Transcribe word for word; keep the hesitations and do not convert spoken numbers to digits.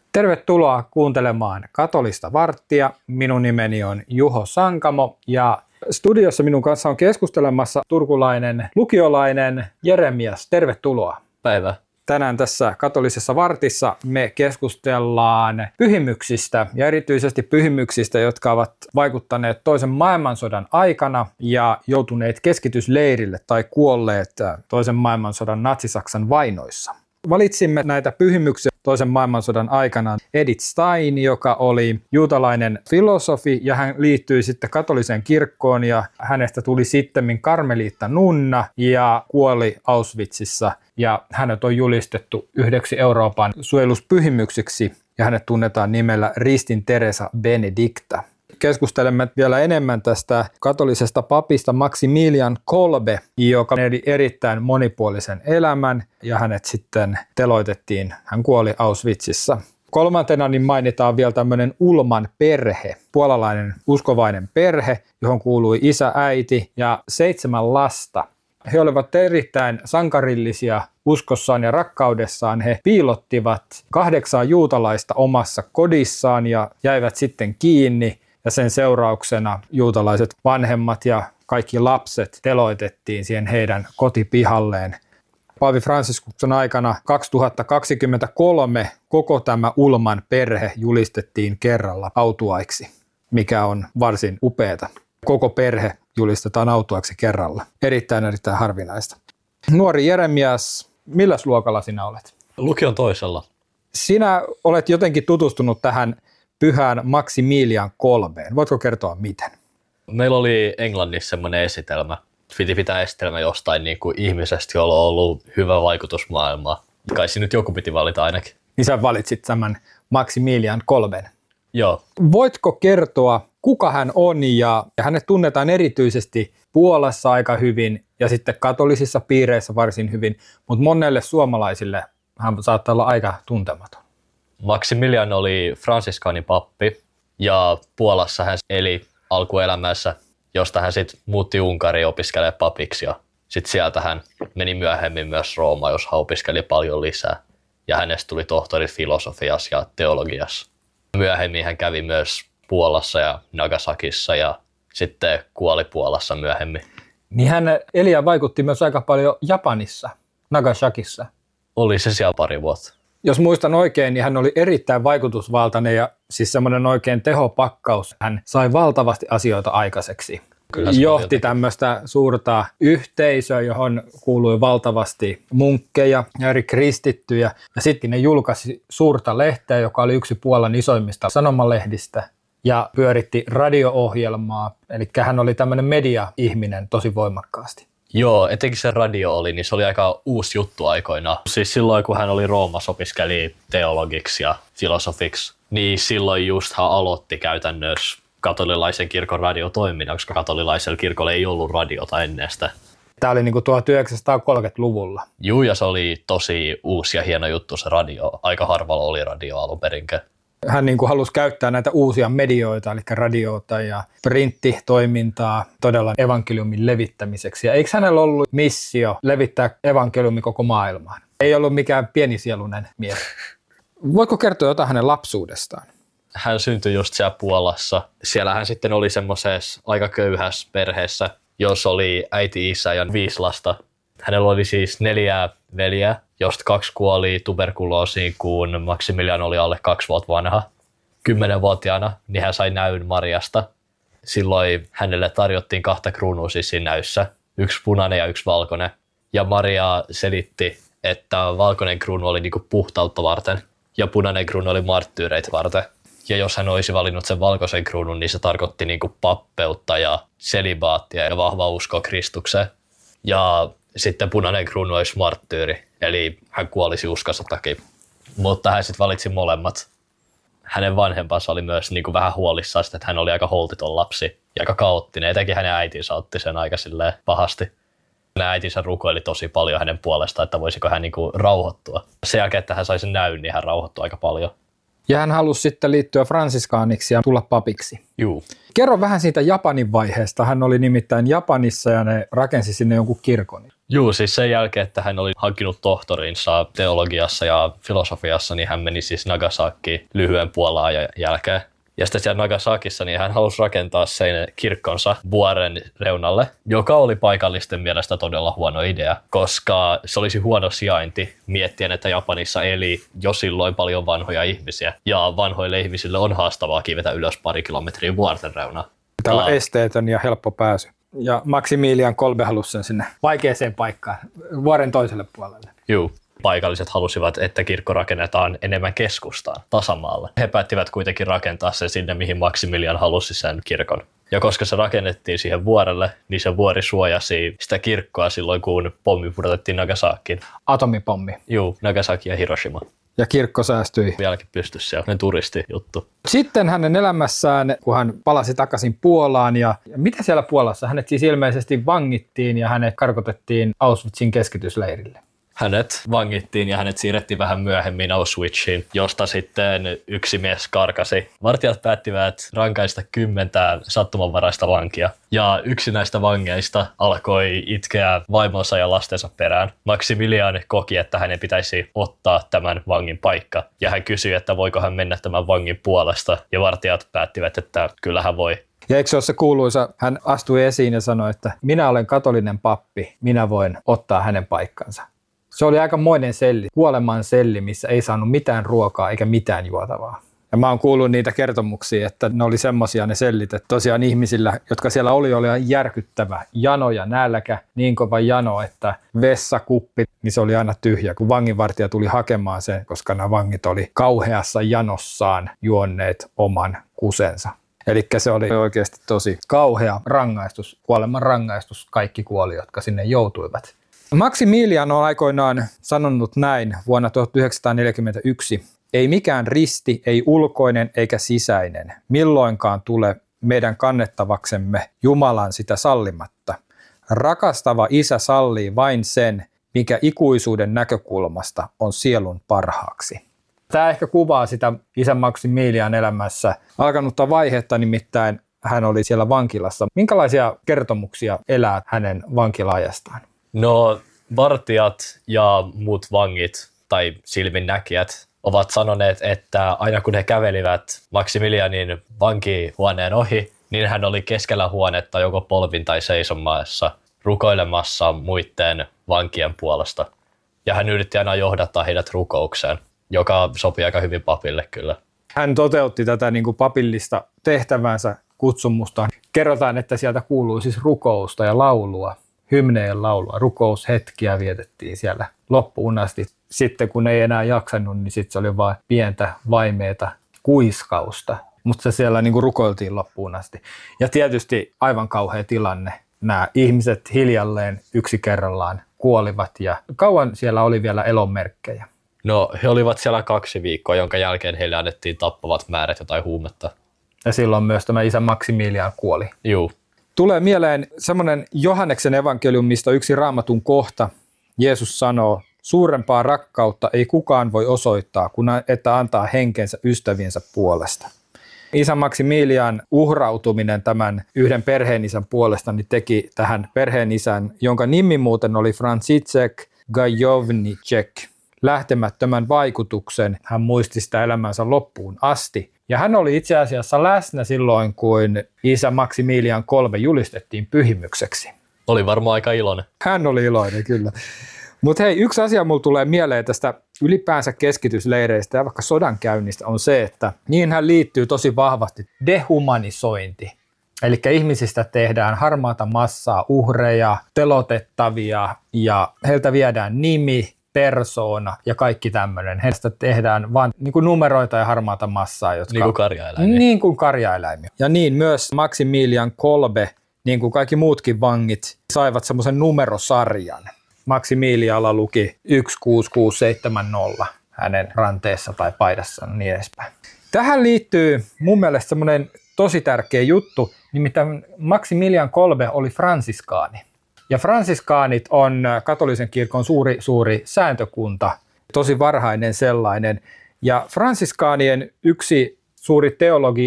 Tervetuloa kuuntelemaan Katolista varttia. Minun nimeni on Juho Sankamo ja studiossa minun kanssa on keskustelemassa turkulainen lukiolainen Jeremias. Tervetuloa. Päivä. Tänään tässä Katolisessa vartissa me keskustellaan pyhimyksistä ja erityisesti pyhimyksistä, jotka ovat vaikuttaneet toisen maailmansodan aikana ja joutuneet keskitysleirille tai kuolleet toisen maailmansodan natsi-Saksan vainoissa. Valitsimme näitä pyhimyksiä toisen maailmansodan aikana Edith Stein, joka oli juutalainen filosofi ja hän liittyi sitten katoliseen kirkkoon ja hänestä tuli sittemmin karmeliitta nunna ja kuoli Auschwitzissa ja hänet on julistettu yhdeksi Euroopan suojeluspyhimyksiksi ja hänet tunnetaan nimellä Ristin Teresa Benedicta. Keskustelemme vielä enemmän tästä katolisesta papista Maximilian Kolbe, joka eli erittäin monipuolisen elämän ja hänet sitten teloitettiin. Hän kuoli Auschwitzissa. Kolmantena niin mainitaan vielä tämmöinen Ulman perhe, puolalainen uskovainen perhe, johon kuului isä, äiti ja seitsemän lasta. He olivat erittäin sankarillisia uskossaan ja rakkaudessaan. He piilottivat kahdeksaa juutalaista omassa kodissaan ja jäivät sitten kiinni. Ja sen seurauksena juutalaiset vanhemmat ja kaikki lapset teloitettiin siihen heidän kotipihalleen. Paavi Franciscuksen aikana kaksituhattakaksikymmentäkolme koko tämä Ulman perhe julistettiin kerralla autuaiksi, mikä on varsin upeata. Koko perhe julistetaan autuaiksi kerralla. Erittäin erittäin harvinaista. Nuori Jeremias, milläs luokalla sinä olet? Lukion toisella. Sinä olet jotenkin tutustunut tähän pyhään Maximilian Kolbeen. Voitko kertoa miten? Meillä oli Englannissa semmoinen esitelmä. Piti pitää esitelmä jostain niin kuin ihmisestä, jolla on ollut hyvä vaikutus maailmaan. Kai siinä nyt joku piti valita ainakin. Niin sä valitsit tämän Maximilian Kolben. Joo. Voitko kertoa, kuka hän on ja hänet tunnetaan erityisesti Puolassa aika hyvin ja sitten katolisissa piireissä varsin hyvin, mutta monelle suomalaisille hän saattaa olla aika tuntematon. Maximilian oli fransiskaanipappi ja Puolassa hän eli alkuelämässä, josta hän sitten muutti Unkariin opiskelemaan papiksi ja sitten sieltä hän meni myöhemmin myös Roomaan, jos hän opiskeli paljon lisää ja hänestä tuli tohtori filosofiassa ja teologiassa. Myöhemmin hän kävi myös Puolassa ja Nagasakissa ja sitten kuoli Puolassa myöhemmin. Niin hän eli ja vaikutti myös aika paljon Japanissa, Nagasakissa. Oli se siellä pari vuotta. Jos muistan oikein, niin hän oli erittäin vaikutusvaltainen ja siis semmoinen oikein tehopakkaus. Hän sai valtavasti asioita aikaiseksi. Kyllä johti tämmöistä suurta yhteisöä, johon kuului valtavasti munkkeja ja eri kristittyjä. Ja sitten ne julkaisi suurta lehteä, joka oli yksi Puolan isoimmista sanomalehdistä ja pyöritti radio-ohjelmaa. Eli hän oli tämmöinen media-ihminen tosi voimakkaasti. Joo, etenkin se radio oli, niin se oli aika uusi juttu aikoinaan. Siis silloin, kun hän oli Roomassa, opiskeli teologiksi ja filosofiksi, niin silloin just hän aloitti käytännössä katolilaisen kirkon radiotoiminnan, koska katolilaisella kirkolla ei ollut radiota ennen sitä. Tämä oli niin kuin tuhatyhdeksänsataakolmekymmentäluvulla. Juu, ja se oli tosi uusi ja hieno juttu se radio. Aika harvalla oli radio alun perinkin. Hän niin kuin halusi käyttää näitä uusia medioita, eli radiota ja printtitoimintaa todella evankeliumin levittämiseksi. Ja eikö hänellä ollut missio levittää evankeliumi koko maailmaan? Ei ollut mikään pienisieluinen mies. Voitko kertoa jotain hänen lapsuudestaan? Hän syntyi just siellä Puolassa. Siellä hän sitten oli semmoisessa aika köyhässä perheessä, jossa oli äiti, isä ja viisi lasta. Hänellä oli siis neljä veljeä, josta kaksi kuoli tuberkuloosiin, kun Maximilian oli alle kaksi vuotta vanha. Kymmenenvuotiaana niin hän sai näyn Mariasta. Silloin hänelle tarjottiin kahta kruunua siis siinä näyssä, yksi punainen ja yksi valkoinen. Ja Maria selitti, että valkoinen kruunu oli niinku puhtautta varten ja punainen kruunu oli marttyyreitä varten. Ja jos hän olisi valinnut sen valkoisen kruunun, niin se tarkoitti niinku pappeutta ja selibaattia ja vahvaa uskoa Kristukseen. Ja sitten punainen kruunu olisi marttyyri, eli hän kuolisi uskonsa takia. Mutta hän sitten valitsi molemmat. Hänen vanhempansa oli myös niin kuin vähän huolissaan, että hän oli aika holtiton lapsi ja aika kaoottinen. Etenkin hänen äitinsä otti sen aika pahasti. Hänen äitinsä rukoili tosi paljon hänen puolestaan, että voisiko hän niin kuin rauhoittua. Sen jälkeen, että hän sai sen näyn, niin hän rauhoittui aika paljon. Ja hän halusi sitten liittyä fransiskaaniksi ja tulla papiksi. Juu. Kerro vähän siitä Japanin vaiheesta. Hän oli nimittäin Japanissa ja ne rakensi sinne jonkun kirkon. Juu, siis sen jälkeen, että hän oli hankkinut tohtorinsa teologiassa ja filosofiassa, niin hän meni siis Nagasakiin lyhyen puola-ajan jälkeen. Ja sitten siellä Nagasakissa niin hän halusi rakentaa sen kirkkonsa vuoren reunalle, joka oli paikallisten mielestä todella huono idea, koska se olisi huono sijainti miettien, että Japanissa eli jo silloin paljon vanhoja ihmisiä. Ja vanhoille ihmisille on haastavaa kivetä ylös pari kilometriä vuorten reunaa. Täällä on esteetön ja helppo pääsy. Ja Maximilian Kolbe halusi sen sinne vaikeaseen paikkaan, vuoren toiselle puolelle. Juu. Paikalliset halusivat, että kirkko rakennetaan enemmän keskustaan, tasamaalle. He päättivät kuitenkin rakentaa sen sinne, mihin Maximilian halusi sen kirkon. Ja koska se rakennettiin siihen vuorelle, niin se vuori suojasi sitä kirkkoa silloin, kun pommi pudotettiin Nagasakiin. Atomipommi. Juu, Nagasaki ja Hiroshima. Ja kirkko säästyi. Vieläkin pystyssä siellä, ne turistijuttu. Sitten hänen elämässään, kun hän palasi takaisin Puolaan, ja mitä siellä Puolassa? Hänet siis ilmeisesti vangittiin ja hänet karkotettiin Auschwitzin keskitysleirille. Hänet vangittiin ja hänet siirrettiin vähän myöhemmin Auschwitziin, josta sitten yksi mies karkasi. Vartijat päättivät rankaista kymmentä sattumanvaraista vankia. Ja yksi näistä vangeista alkoi itkeä vaimonsa ja lastensa perään. Maximilian koki, että hänen pitäisi ottaa tämän vangin paikka. Ja hän kysyi, että voiko hän mennä tämän vangin puolesta. Ja vartijat päättivät, että kyllä hän voi. Ja eikö se ole se kuuluisa, hän astui esiin ja sanoi, että minä olen katolinen pappi, minä voin ottaa hänen paikkansa. Se oli aikamoinen selli, kuoleman selli, missä ei saanut mitään ruokaa eikä mitään juotavaa. Ja mä oon kuullut niitä kertomuksia, että ne oli semmosia ne sellit, että tosiaan ihmisillä, jotka siellä oli, oli järkyttävä jano ja nälkä, niin kova jano, että vessakuppi, niin se oli aina tyhjä, kun vanginvartija tuli hakemaan sen, koska nämä vangit oli kauheassa janossaan juonneet oman kusensa. Eli se oli oikeasti tosi kauhea rangaistus, kuoleman rangaistus, kaikki kuoli, jotka sinne joutuivat. Maximilian on aikoinaan sanonut näin vuonna tuhatyhdeksänsataaneljäkymmentäyksi. Ei mikään risti, ei ulkoinen eikä sisäinen, milloinkaan tule meidän kannettavaksemme Jumalan sitä sallimatta. Rakastava isä sallii vain sen, mikä ikuisuuden näkökulmasta on sielun parhaaksi. Tämä ehkä kuvaa sitä isä Maximilian elämässä alkanutta vaihetta, nimittäin hän oli siellä vankilassa. Minkälaisia kertomuksia elää hänen vankila-ajastaan? No, vartijat ja muut vangit tai silminnäkijät ovat sanoneet, että aina kun he kävelivät Maximilianin vankihuoneen ohi, niin hän oli keskellä huonetta joko polvin tai seisomassa rukoilemassa muiden vankien puolesta. Ja hän yritti aina johdattaa heidät rukoukseen, joka sopii aika hyvin papille kyllä. Hän toteutti tätä niin kuin papillista tehtävänsä kutsumusta. Kerrotaan, että sieltä kuului siis rukousta ja laulua. Hymneen laulua, rukoushetkiä vietettiin siellä loppuun asti. Sitten kun ei enää jaksanut, niin sitten se oli vain pientä vaimeeta kuiskausta. Mutta se siellä niinku rukoiltiin loppuun asti. Ja tietysti aivan kauhea tilanne. Nämä ihmiset hiljalleen yksi kerrallaan kuolivat ja kauan siellä oli vielä elonmerkkejä. No he olivat siellä kaksi viikkoa, jonka jälkeen heille annettiin tappavat määrät jotain huumetta. Ja silloin myös tämä isä Maximilian kuoli. Juu. Tulee mieleen semmoinen Johanneksen evankeliumista yksi raamatun kohta. Jeesus sanoo, suurempaa rakkautta ei kukaan voi osoittaa, kun että antaa henkensä ystäviensä puolesta. Isä Maximilian uhrautuminen tämän yhden perheenisän puolesta niin teki tähän perheenisän, jonka nimi muuten oli Franciszek Gajowniczek, lähtemättömän vaikutuksen. Hän muisti sitä elämänsä loppuun asti. Ja hän oli itse asiassa läsnä silloin, kun isä Maximilian Kolbe julistettiin pyhimykseksi. Oli varmaan aika iloinen. Hän oli iloinen, kyllä. Mutta hei, yksi asia mulle tulee mieleen tästä ylipäänsä keskitysleireistä ja vaikka sodankäynnistä on se, että niinhän liittyy tosi vahvasti dehumanisointi. Eli ihmisistä tehdään harmaata massaa, uhreja, telotettavia ja heiltä viedään nimi, persoona ja kaikki tämmöinen. Heistä tehdään vain niin kuin numeroita ja harmaata massaa. Jotka, niin kuin karjaeläimiä. Niin kuin karjaeläimiä. Ja niin myös Maximilian Kolbe, niin kuin kaikki muutkin vangit, saivat semmoisen numerosarjan. Maximilialla luki yksi kuusi kuusi seitsemän nolla hänen ranteessa tai paidassaan niin edespäin. Tähän liittyy mun mielestä semmoinen tosi tärkeä juttu, nimittäin Maximilian Kolbe oli fransiskaani. Ja fransiskaanit on katolisen kirkon suuri, suuri sääntökunta, tosi varhainen sellainen. Ja fransiskaanien yksi suuri teologi